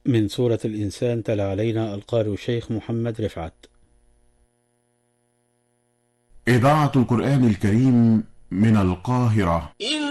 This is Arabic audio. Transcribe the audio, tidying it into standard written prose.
من سورة الإنسان تلا علينا القارئ الشيخ محمد رفعت. إذاعة القرآن الكريم من القاهرة.